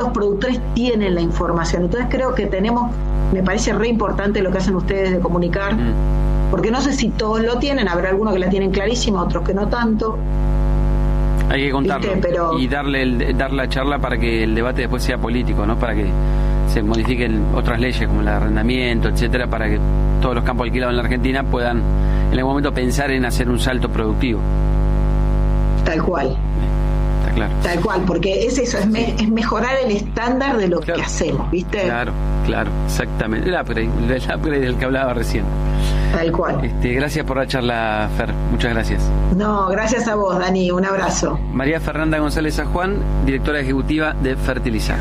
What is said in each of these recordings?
los productores tienen la información. Entonces creo que me parece re importante lo que hacen ustedes de comunicar, porque no sé si todos lo tienen, habrá algunos que la tienen clarísima, otros que no tanto. Hay que contarlo y dar la charla para que el debate después sea político, ¿no? Para que se modifiquen otras leyes como el arrendamiento, etcétera, para que todos los campos alquilados en la Argentina puedan en algún momento pensar en hacer un salto productivo. Tal cual. Está claro. Tal cual, porque es eso, es mejorar el estándar de lo que hacemos, ¿viste? Claro, exactamente. El upgrade del que hablaba recién. Tal cual. Gracias por la charla, Fer. Muchas gracias. No, gracias a vos, Dani. Un abrazo. María Fernanda González San Juan, directora ejecutiva de Fertilizar.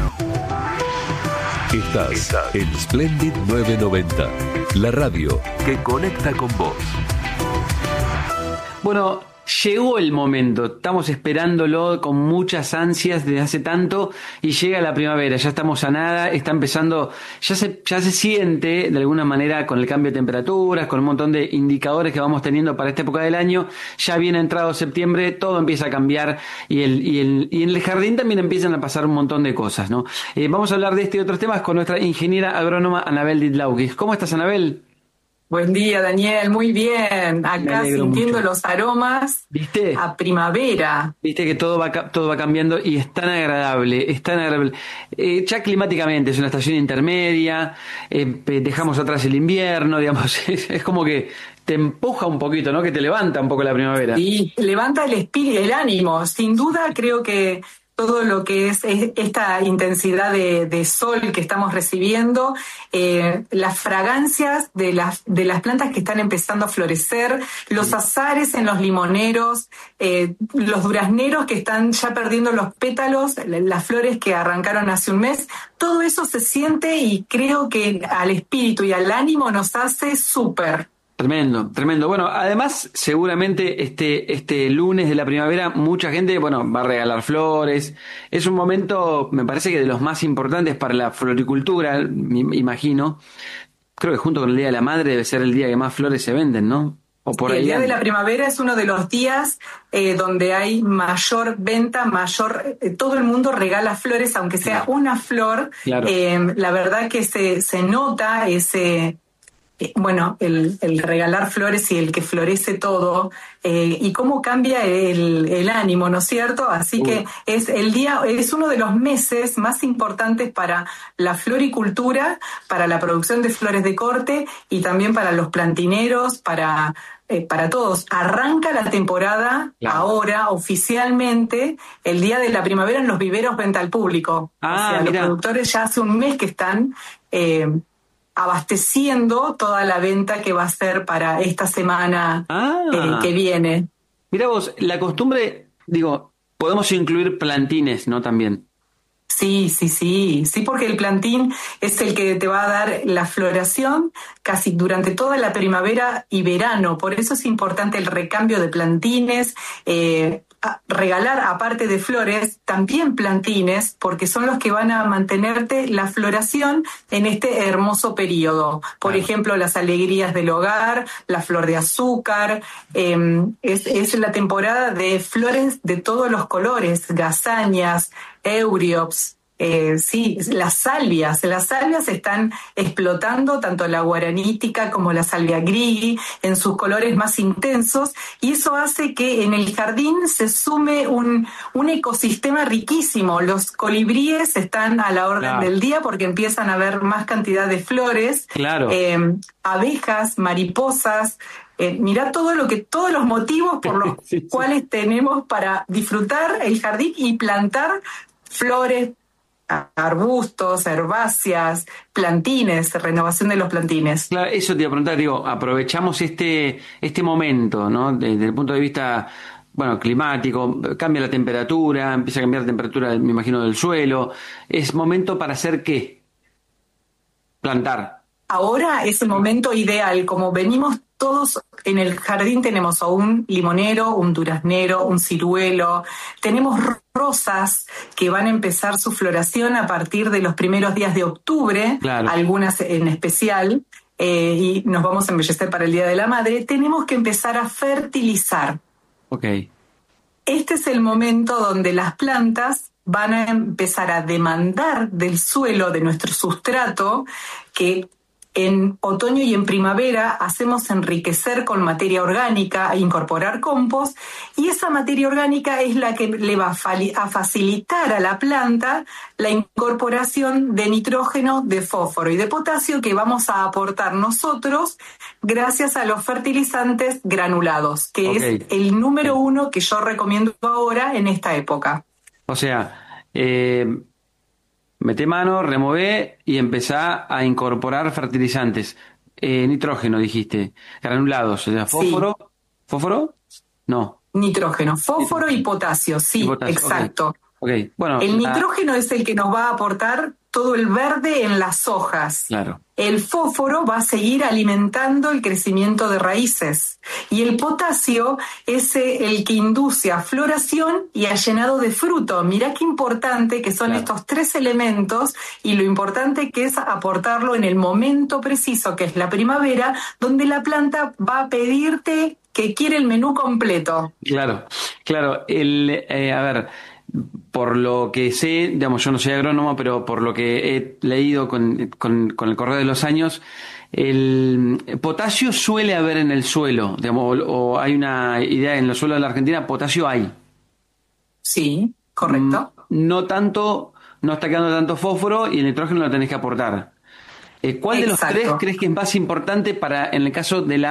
Estás en Splendid 990, la radio que conecta con vos. Bueno, llegó el momento, estamos esperándolo con muchas ansias desde hace tanto y llega la primavera, ya estamos a nada, está empezando, ya se siente de alguna manera con el cambio de temperaturas, con un montón de indicadores que vamos teniendo para esta época del año, ya viene entrado septiembre, todo empieza a cambiar y en el jardín también empiezan a pasar un montón de cosas, ¿no? Vamos a hablar de este y otros temas con nuestra ingeniera agrónoma Anabel Didlaukis. ¿Cómo estás, Anabel? Buen día, Daniel, muy bien. Acá sintiendo mucho los aromas. ¿Viste? A primavera. Viste que todo va cambiando y es tan agradable, ya climáticamente es una estación intermedia, dejamos atrás el invierno, digamos, es como que te empuja un poquito, ¿no? Que te levanta un poco la primavera. Sí, levanta el espíritu, el ánimo. Sin duda creo que todo lo que es esta intensidad de sol que estamos recibiendo, las fragancias de las plantas que están empezando a florecer, los azares en los limoneros, los durazneros que están ya perdiendo los pétalos, las flores que arrancaron hace un mes, todo eso se siente y creo que al espíritu y al ánimo nos hace súper. Tremendo. Bueno, además, seguramente este lunes de la primavera, mucha gente, va a regalar flores. Es un momento, me parece que de los más importantes para la floricultura, me imagino. Creo que junto con el Día de la Madre debe ser el día que más flores se venden, ¿no? O por ahí. El Día de la Primavera es uno de los días donde hay mayor venta, todo el mundo regala flores, aunque sea una flor. Claro. La verdad que se nota ese... el regalar flores y el que florece todo, y cómo cambia el ánimo, ¿no es cierto? Así que es uno de los meses más importantes para la floricultura, para la producción de flores de corte y también para los plantineros, para todos. Arranca la temporada ahora oficialmente, el día de la primavera en los viveros venta al público. Los productores ya hace un mes que están abasteciendo toda la venta que va a ser para esta semana que viene. Mira vos, la costumbre, podemos incluir plantines, ¿no? También. Sí, porque el plantín es el que te va a dar la floración casi durante toda la primavera y verano. Por eso es importante el recambio de plantines, regalar, aparte de flores, también plantines, porque son los que van a mantenerte la floración en este hermoso periodo. Por ejemplo, las alegrías del hogar, la flor de azúcar, es la temporada de flores de todos los colores, gazañas, euriops. Las salvias están explotando, tanto la guaranítica como la salvia grigi, en sus colores más intensos, y eso hace que en el jardín se sume un ecosistema riquísimo. Los colibríes están a la orden del día porque empiezan a haber más cantidad de flores, abejas, mariposas. Mirá todos los motivos por los cuales tenemos para disfrutar el jardín y plantar flores, arbustos, herbáceas, plantines, renovación de los plantines. Claro, eso te iba a preguntar, aprovechamos este momento, ¿no? Desde el punto de vista, climático, cambia la temperatura, empieza a cambiar la temperatura, me imagino, del suelo. ¿Es momento para hacer qué? Plantar. Ahora es el momento ideal, como venimos todos en el jardín, tenemos un limonero, un duraznero, un ciruelo, tenemos rosas que van a empezar su floración a partir de los primeros días de octubre, algunas en especial, y nos vamos a embellecer para el Día de la Madre. Tenemos que empezar a fertilizar. Ok. Este es el momento donde las plantas van a empezar a demandar del suelo, de nuestro sustrato, que en otoño y en primavera hacemos enriquecer con materia orgánica, incorporar compost, y esa materia orgánica es la que le va a facilitar a la planta la incorporación de nitrógeno, de fósforo y de potasio que vamos a aportar nosotros gracias a los fertilizantes granulados, que es el número 1 que yo recomiendo ahora en esta época. O sea, meté mano, remové y empezá a incorporar fertilizantes. Nitrógeno, dijiste. Granulados, o sea, fósforo. Sí. ¿Fósforo? No. Nitrógeno, fósforo y potasio, sí, y potasio. Exacto. Okay. Bueno, el nitrógeno es el que nos va a aportar todo el verde en las hojas. Claro. El fósforo va a seguir alimentando el crecimiento de raíces. Y el potasio es el que induce a floración y a llenado de fruto. Mirá qué importante que son estos 3 elementos y lo importante que es aportarlo en el momento preciso, que es la primavera, donde la planta va a pedirte que quiere el menú completo. Claro. A ver, por lo que sé, digamos, yo no soy agrónomo, pero por lo que he leído con el correr de los años, el potasio suele haber en el suelo, digamos, o hay una idea en los suelos de la Argentina, potasio hay. Sí, correcto. No está quedando tanto fósforo y el nitrógeno lo tenés que aportar. ¿Cuál de los 3 crees que es más importante en el caso de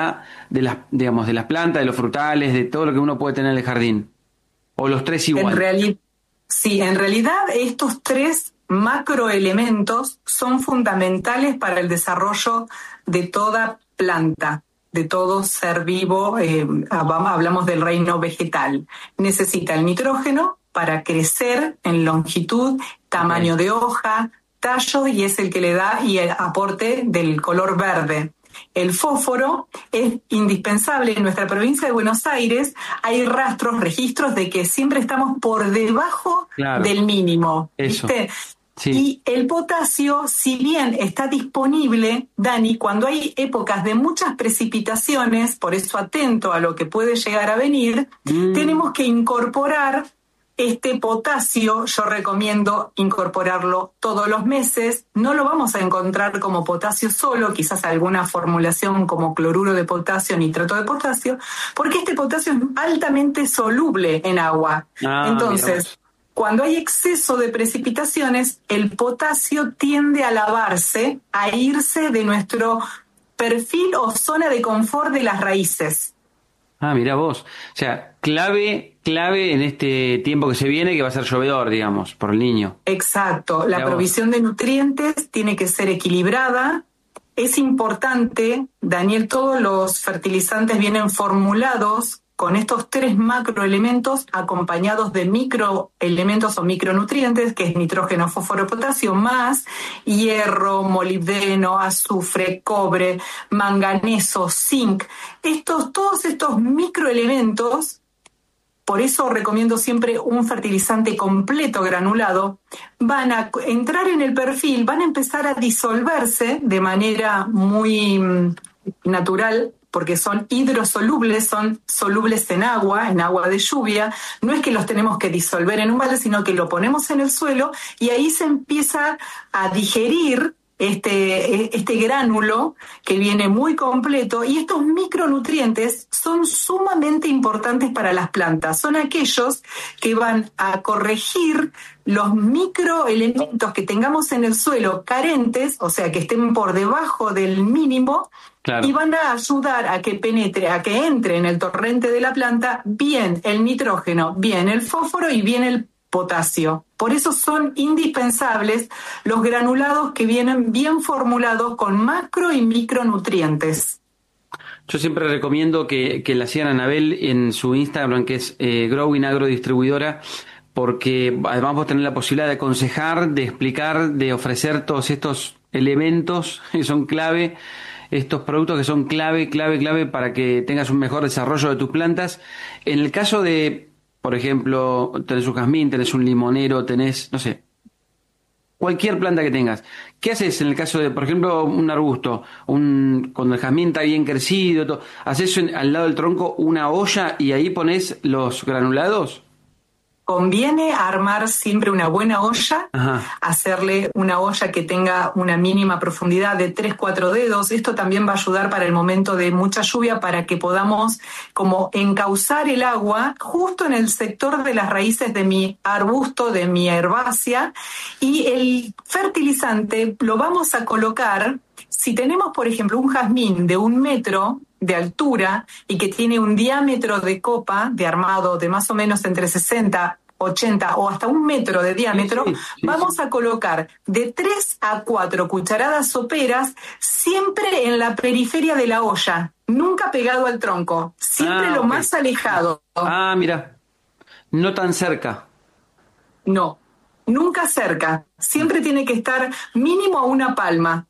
las plantas, de los frutales, de todo lo que uno puede tener en el jardín? ¿O los 3 igual? Sí, en realidad estos 3 macroelementos son fundamentales para el desarrollo de toda planta, de todo ser vivo. Hablamos del reino vegetal. Necesita el nitrógeno para crecer en longitud, tamaño de hoja, tallo, y es el que le da y el aporte del color verde. El fósforo es indispensable. En nuestra provincia de Buenos Aires hay registros de que siempre estamos por debajo del mínimo. ¿Viste? Sí. Y el potasio, si bien está disponible, Dani, cuando hay épocas de muchas precipitaciones, por eso atento a lo que puede llegar a venir, tenemos que incorporar este potasio. Yo recomiendo incorporarlo todos los meses. No lo vamos a encontrar como potasio solo, quizás alguna formulación como cloruro de potasio, nitrato de potasio, porque este potasio es altamente soluble en agua. Entonces, cuando hay exceso de precipitaciones, el potasio tiende a lavarse, a irse de nuestro perfil o zona de confort de las raíces. Mirá vos. O sea, clave en este tiempo que se viene, que va a ser llovedor, digamos, por el Niño. Exacto. La provisión de nutrientes tiene que ser equilibrada. Es importante, Daniel, todos los fertilizantes vienen formulados con estos 3 macroelementos acompañados de microelementos o micronutrientes, que es nitrógeno, fósforo, potasio, más hierro, molibdeno, azufre, cobre, manganeso, zinc. Todos estos microelementos, por eso recomiendo siempre un fertilizante completo granulado, van a entrar en el perfil, van a empezar a disolverse de manera muy natural, porque son hidrosolubles, son solubles en agua de lluvia. No es que los tenemos que disolver en un balde, sino que lo ponemos en el suelo y ahí se empieza a digerir este gránulo que viene muy completo, y estos micronutrientes son sumamente importantes para las plantas. Son aquellos que van a corregir los microelementos que tengamos en el suelo carentes, o sea, que estén por debajo del mínimo. Claro. Y van a ayudar a que penetre, a que entre en el torrente de la planta bien el nitrógeno, bien el fósforo y bien el potasio. Por eso son indispensables los granulados que vienen bien formulados con macro y micronutrientes. Yo siempre recomiendo que la sigan a Anabel en su Instagram, que es Growing Agrodistribuidora, porque además vos tenés la posibilidad de aconsejar, de explicar, de ofrecer todos estos elementos que son clave, estos productos que son clave para que tengas un mejor desarrollo de tus plantas. En el caso de, por ejemplo, tenés un jazmín, tenés un limonero, tenés, no sé, cualquier planta que tengas. ¿Qué haces en el caso de, por ejemplo, un arbusto? Cuando el jazmín está bien crecido, ¿haces al lado del tronco una olla y ahí pones los granulados? conviene armar siempre una buena olla, hacerle una olla que tenga una mínima profundidad de 3-4 dedos. Esto también va a ayudar para el momento de mucha lluvia, para que podamos como encauzar el agua justo en el sector de las raíces de mi arbusto, de mi herbácea, y el fertilizante lo vamos a colocar. Si tenemos, por ejemplo, un jazmín de 1 metro de altura y que tiene un diámetro de copa de armado de más o menos entre 60, 80 o hasta 1 metro de diámetro, vamos a colocar de 3 a 4 cucharadas soperas siempre en la periferia de la olla, nunca pegado al tronco, siempre lo más alejado. Mira, no tan cerca. No, nunca cerca, siempre tiene que estar mínimo a 1 palma.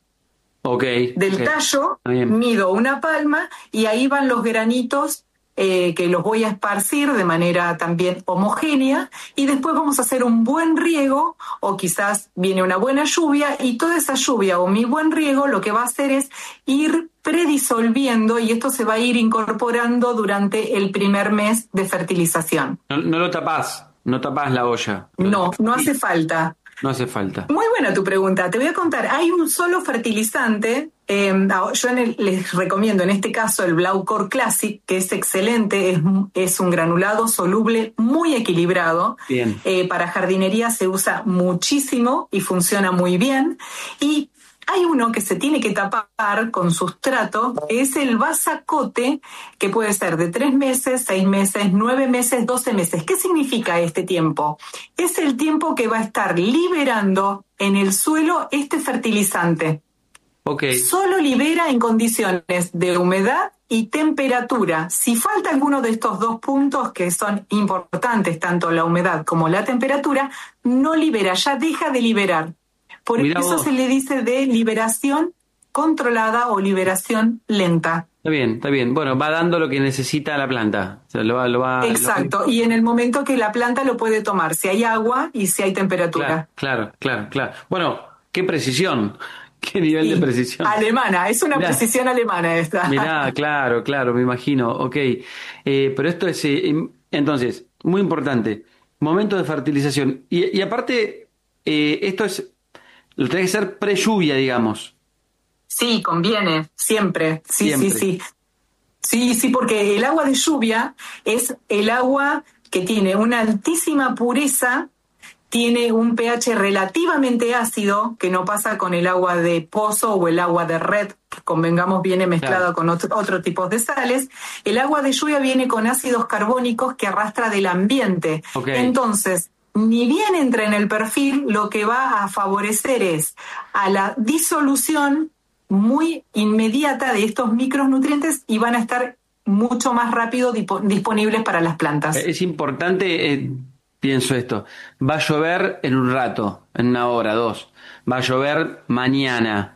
Del tallo mido 1 palma y ahí van los granitos que los voy a esparcir de manera también homogénea, y después vamos a hacer un buen riego, o quizás viene una buena lluvia y toda esa lluvia o mi buen riego lo que va a hacer es ir predisolviendo, y esto se va a ir incorporando durante el primer mes de fertilización. No lo tapás, no tapás la olla. No hace falta. No hace falta. Muy buena tu pregunta. Te voy a contar. Hay un solo fertilizante. Yo les recomiendo en este caso el Blaucor Classic, que es excelente. Es un granulado soluble muy equilibrado. Bien. Para jardinería se usa muchísimo y funciona muy bien. Y hay uno que se tiene que tapar con sustrato, que es el Basacote, que puede ser de 3 meses, 6 meses, 9 meses, 12 meses. ¿Qué significa este tiempo? Es el tiempo que va a estar liberando en el suelo este fertilizante. Solo libera en condiciones de humedad y temperatura. Si falta alguno de estos 2 puntos, que son importantes, tanto la humedad como la temperatura, no libera, ya deja de liberar. Por eso se le dice de liberación controlada o liberación lenta. Está bien. Bueno, va dando lo que necesita la planta. O sea, Exacto, y en el momento que la planta lo puede tomar, si hay agua y si hay temperatura. Claro. Bueno, qué precisión, qué nivel de precisión. Alemana, es una precisión alemana esta. Mirá, claro, me imagino. Pero esto es, entonces, muy importante, momento de fertilización. Y aparte, esto es... Lo tenés que hacer pre-lluvia, digamos. Sí, conviene, siempre. Sí, porque el agua de lluvia es el agua que tiene una altísima pureza, tiene un pH relativamente ácido, que no pasa con el agua de pozo o el agua de red, que convengamos viene mezclada con otro tipo de sales. El agua de lluvia viene con ácidos carbónicos que arrastra del ambiente. Entonces, ni bien entra en el perfil, lo que va a favorecer es a la disolución muy inmediata de estos micronutrientes, y van a estar mucho más rápido disponibles para las plantas. Es importante, pienso esto, va a llover en un rato, en 1 hora, 2, va a llover mañana.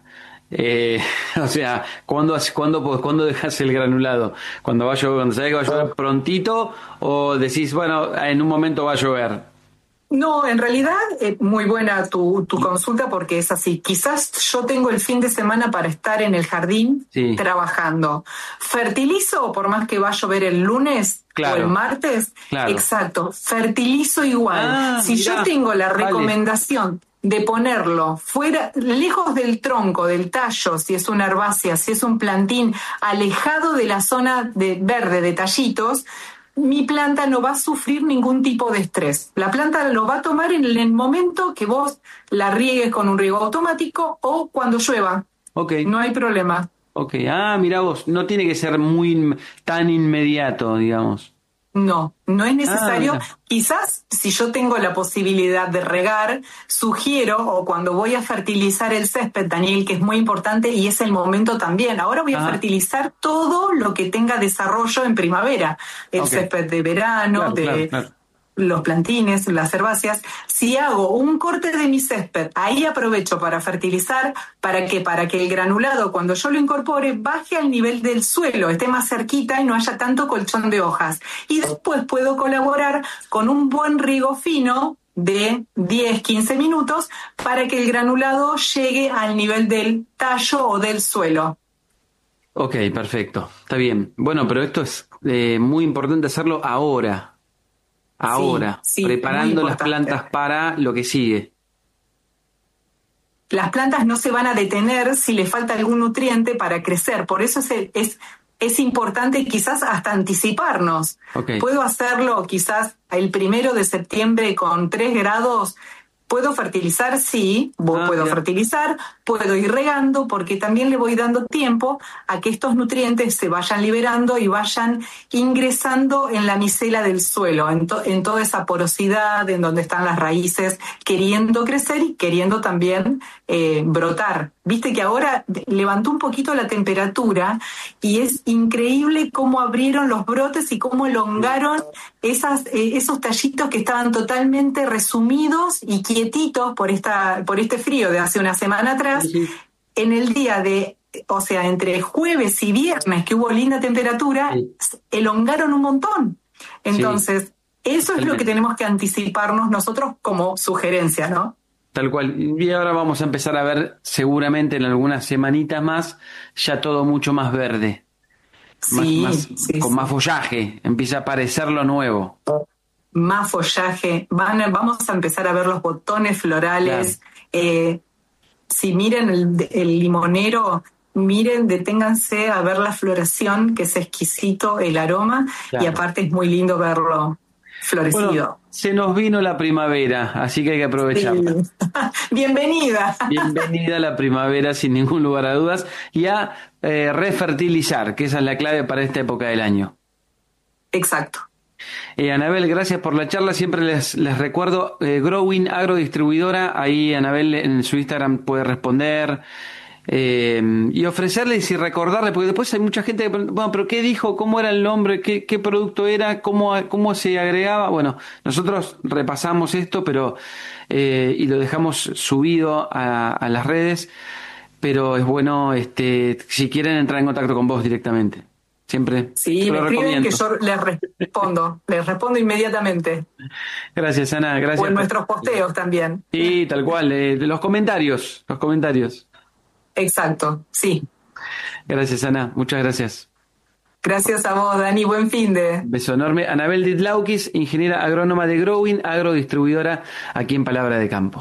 O sea, ¿cuándo dejas el granulado? ¿Cuando sabés que va a llover prontito, o decís, bueno, en un momento va a llover? No, en realidad muy buena tu consulta, porque es así. Quizás yo tengo el fin de semana para estar en el jardín trabajando. Fertilizo, por más que va a llover el lunes o el martes. Exacto, fertilizo igual. Si yo tengo la recomendación de ponerlo fuera, lejos del tronco, del tallo, si es una herbácea, si es un plantín, alejado de la zona de verde de tallitos, mi planta no va a sufrir ningún tipo de estrés. La planta lo va a tomar en el momento que vos la riegues con un riego automático o cuando llueva. No hay problema. Mirá vos, no tiene que ser tan inmediato, digamos. No es necesario. Quizás si yo tengo la posibilidad de regar, sugiero, o cuando voy a fertilizar el césped, Daniel, que es muy importante y es el momento también. Ahora voy a fertilizar todo lo que tenga desarrollo en primavera. El césped de verano, los plantines, las herbáceas. Si hago un corte de mi césped, ahí aprovecho para fertilizar. ¿Para qué? Para que el granulado, cuando yo lo incorpore, baje al nivel del suelo, esté más cerquita y no haya tanto colchón de hojas. Y después puedo colaborar con un buen riego fino de 10-15 minutos para que el granulado llegue al nivel del tallo o del suelo. Perfecto, está bien. Bueno, pero esto es muy importante hacerlo ahora. ahora, sí, preparando las plantas para lo que sigue. Las plantas no se van a detener si le falta algún nutriente para crecer, por eso es importante quizás hasta anticiparnos. Okay. Puedo hacerlo quizás el 1 de septiembre con 3 grados. ¿Puedo fertilizar? Sí, puedo fertilizar, puedo ir regando, porque también le voy dando tiempo a que estos nutrientes se vayan liberando y vayan ingresando en la micela del suelo, en toda esa porosidad en donde están las raíces, queriendo crecer y queriendo también brotar. Viste que ahora levantó un poquito la temperatura y es increíble cómo abrieron los brotes y cómo elongaron esos tallitos que estaban totalmente resumidos y quietitos por este frío de hace una semana atrás. Sí. En el día entre jueves y viernes, que hubo linda temperatura, sí, elongaron un montón. Entonces, eso es lo que tenemos que anticiparnos nosotros como sugerencia, ¿no? Tal cual. Y ahora vamos a empezar a ver, seguramente en algunas semanitas más, ya todo mucho más verde. Con más follaje. Empieza a aparecer lo nuevo. Más follaje. Vamos a empezar a ver los botones florales. Claro. Si miren el limonero, deténganse a ver la floración, que es exquisito el aroma. Claro. Y aparte es muy lindo verlo florecido. Bueno, se nos vino la primavera, así que hay que aprovecharla. Sí. Bienvenida. Bienvenida a la primavera, sin ningún lugar a dudas, y a refertilizar, que esa es la clave para esta época del año. Exacto. Anabel, gracias por la charla. Siempre les recuerdo, Growing Agrodistribuidora, ahí Anabel en su Instagram puede responder. Y ofrecerles y recordarles, porque después hay mucha gente que pregunta, bueno, pero ¿qué dijo? ¿Cómo era el nombre? ¿Qué producto era? ¿Cómo se agregaba? Bueno, nosotros repasamos esto, pero y lo dejamos subido a las redes, pero es bueno, si quieren entrar en contacto con vos directamente. Siempre. Sí, me escriben que yo les respondo inmediatamente. Gracias, Ana, gracias. O en nuestros posteos también. Sí, tal cual, los comentarios. Exacto, sí. Gracias, Ana. Muchas gracias. Gracias a vos, Dani. Buen fin de. Beso enorme. Anabel Ditlaukis, ingeniera agrónoma de Growing, agrodistribuidora aquí en Palabra de Campo.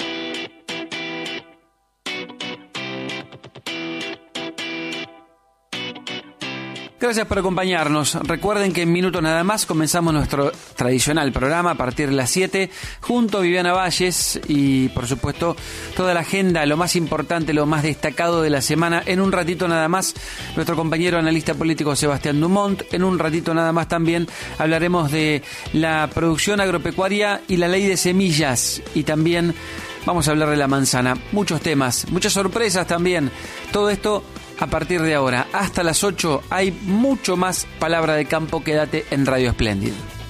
Gracias por acompañarnos. Recuerden que en minutos nada más comenzamos nuestro tradicional programa a partir de las 7 junto a Viviana Valles y por supuesto toda la agenda, lo más importante, lo más destacado de la semana. En un ratito nada más nuestro compañero analista político Sebastián Dumont. En un ratito nada más también hablaremos de la producción agropecuaria y la ley de semillas y también vamos a hablar de la manzana. Muchos temas, muchas sorpresas también. Todo esto a partir de ahora, hasta las 8, hay mucho más Palabra de Campo. Quédate en Radio Espléndido.